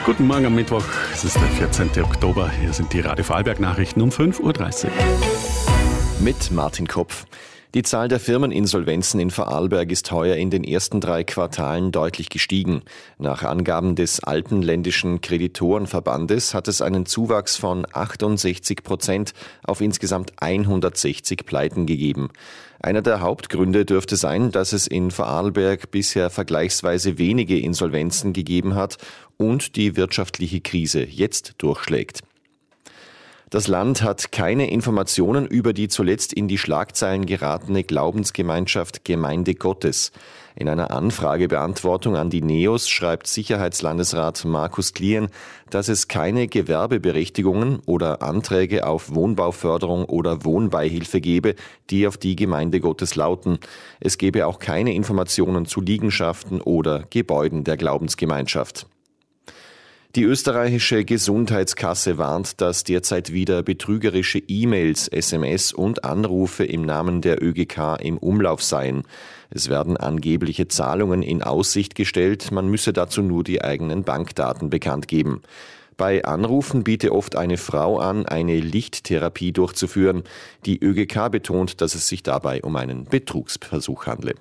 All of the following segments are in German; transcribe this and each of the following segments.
Guten Morgen am Mittwoch, es ist der 14. Oktober. Hier sind die Radio Vorarlberg-Nachrichten um 5.30 Uhr. Mit Martin Kopf. Die Zahl der Firmeninsolvenzen in Vorarlberg ist heuer in den ersten 3 Quartalen deutlich gestiegen. Nach Angaben des Alpenländischen Kreditorenverbandes hat es einen Zuwachs von 68% auf insgesamt 160 Pleiten gegeben. Einer der Hauptgründe dürfte sein, dass es in Vorarlberg bisher vergleichsweise wenige Insolvenzen gegeben hat und die wirtschaftliche Krise jetzt durchschlägt. Das Land hat keine Informationen über die zuletzt in die Schlagzeilen geratene Glaubensgemeinschaft Gemeinde Gottes. In einer Anfragebeantwortung an die NEOS schreibt Sicherheitslandesrat Markus Klien, dass es keine Gewerbeberechtigungen oder Anträge auf Wohnbauförderung oder Wohnbeihilfe gebe, die auf die Gemeinde Gottes lauten. Es gebe auch keine Informationen zu Liegenschaften oder Gebäuden der Glaubensgemeinschaft. Die österreichische Gesundheitskasse warnt, dass derzeit wieder betrügerische E-Mails, SMS und Anrufe im Namen der ÖGK im Umlauf seien. Es werden angebliche Zahlungen in Aussicht gestellt, man müsse dazu nur die eigenen Bankdaten bekannt geben. Bei Anrufen biete oft eine Frau an, eine Lichttherapie durchzuführen. Die ÖGK betont, dass es sich dabei um einen Betrugsversuch handle.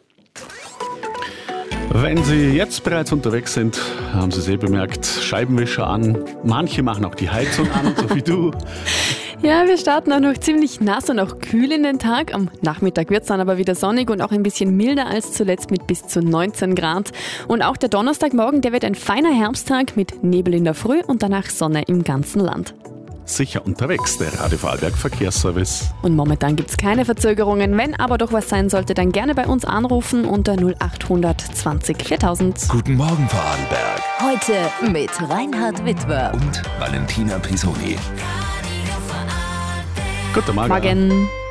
Wenn Sie jetzt bereits unterwegs sind, haben Sie es bemerkt, Scheibenwischer an. Manche machen auch die Heizung an, so wie du. Ja, wir starten auch noch ziemlich nass und auch kühl in den Tag. Am Nachmittag wird es dann aber wieder sonnig und auch ein bisschen milder als zuletzt mit bis zu 19 Grad. Und auch der Donnerstagmorgen, der wird ein feiner Herbsttag mit Nebel in der Früh und danach Sonne im ganzen Land. Sicher unterwegs, der Radio Vorarlberg Verkehrsservice. Und momentan gibt es keine Verzögerungen. Wenn aber doch was sein sollte, dann gerne bei uns anrufen unter 0800 20 4000. Guten Morgen Vorarlberg. Heute mit Reinhard Witwer Und Valentina Pisoni. Guten Morgen. Morgen.